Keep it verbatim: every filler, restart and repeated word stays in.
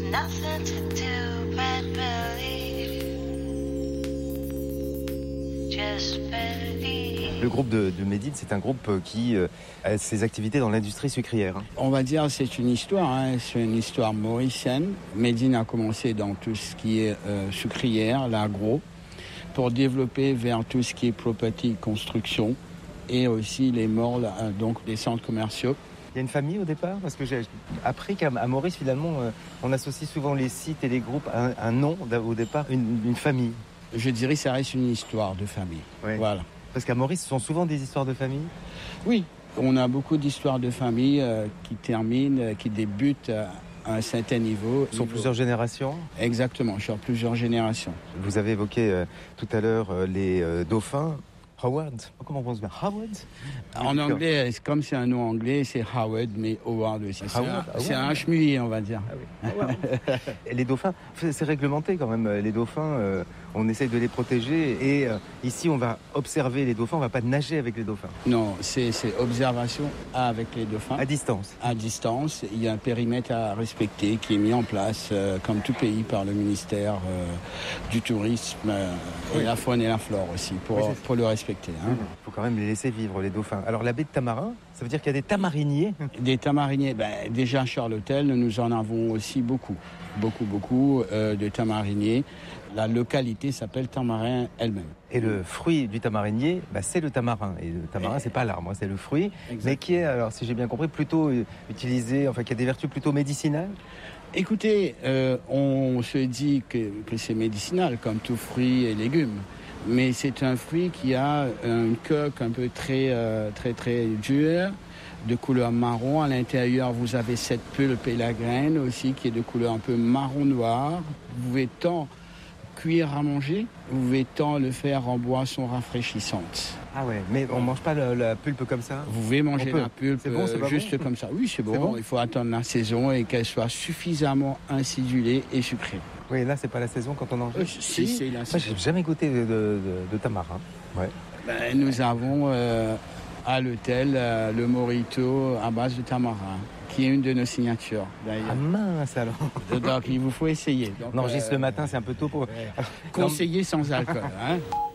nothing to do but believe. Just believe. Le groupe de, de Médine, c'est un groupe qui euh, a ses activités dans l'industrie sucrière. On va dire que c'est une histoire, hein. C'est une histoire mauricienne. Médine a commencé dans tout ce qui est euh, sucrière, l'agro, pour développer vers tout ce qui est property, construction, et aussi les malls, euh, donc les centres commerciaux. Il y a une famille au départ, parce que j'ai appris qu'à Maurice, finalement, euh, on associe souvent les sites et les groupes à un, un nom, au départ, une, une famille. Je dirais que ça reste une histoire de famille. Ouais. Voilà. Parce qu'à Maurice, ce sont souvent des histoires de famille. Oui, on a beaucoup d'histoires de famille euh, qui terminent, euh, qui débutent euh, à un certain niveau. Sur plusieurs générations. Exactement, sur plusieurs générations. Vous avez évoqué euh, tout à l'heure euh, les euh, dauphins. Howard. Comment on pense bien Howard. En anglais, comme c'est un nom anglais, c'est Howard, mais Howard aussi. C'est Howard, un, c'est un H muet, on va dire. Ah oui. Et les dauphins, c'est réglementé quand même. Les dauphins, euh, on essaye de les protéger. Et euh, ici, on va observer les dauphins. On ne va pas nager avec les dauphins. Non, c'est, c'est observation avec les dauphins. À distance. À distance. Il y a un périmètre à respecter qui est mis en place, euh, comme tout pays, par le ministère euh, du Tourisme euh, oui. et la faune et la flore aussi, pour, oui, pour le respecter. Il hein. faut quand même les laisser vivre, les dauphins. Alors, la baie de Tamarin, ça veut dire qu'il y a des tamariniers. Des tamariniers, ben, déjà à Charles-Hôtel, nous en avons aussi beaucoup. Beaucoup, beaucoup euh, de tamariniers. La localité s'appelle Tamarin elle-même. Et le fruit du tamarinier, bah, c'est le tamarin. Et le tamarin, c'est pas l'arbre, c'est le fruit. Exactement. Mais qui est, alors si j'ai bien compris, plutôt utilisé, enfin qui a des vertus plutôt médicinales. Écoutez, euh, on se dit que, que c'est médicinal, comme tout fruit et légumes. Mais c'est un fruit qui a une coque un peu très, euh, très, très dure, de couleur marron. À l'intérieur, vous avez cette pulpe et la graine aussi qui est de couleur un peu marron-noir. Vous pouvez tant cuire à manger, vous pouvez tant le faire en boisson rafraîchissante. Ah ouais, mais on ne mange pas la, la pulpe comme ça? Vous pouvez manger la pulpe c'est bon, c'est pas juste bon comme ça. Oui, c'est bon. c'est bon. Il faut attendre la saison et qu'elle soit suffisamment acidulée et sucrée. Oui, là, c'est pas la saison quand on en euh, Si, c'est la saison. Moi, j'ai jamais goûté de, de, de, de tamarin. Ouais. Ben, nous avons euh, à l'hôtel euh, le mojito à base de tamarin, qui est une de nos signatures, d'ailleurs. Ah mince, alors. Donc, il vous faut essayer. Donc, on enregistre euh, le matin, c'est un peu tôt pour... Ouais. Conseiller sans alcool, hein.